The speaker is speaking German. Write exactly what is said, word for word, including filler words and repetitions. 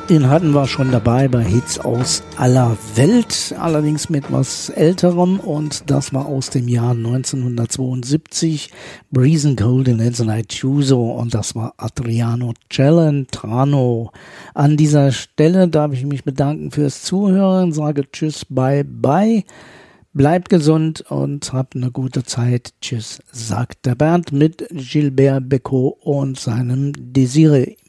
Den hatten wir schon dabei bei Hits aus aller Welt, allerdings mit was Älterem, und das war aus dem Jahr neunzehnhundertzweiundsiebzig, Breezin' Cold in Night Tuso, und das war Adriano Celentano. An dieser Stelle darf ich mich bedanken fürs Zuhören, sage Tschüss, bye bye, bleibt gesund und habt eine gute Zeit. Tschüss, sagt der Bernd mit Gilbert Bécaud und seinem Désiré.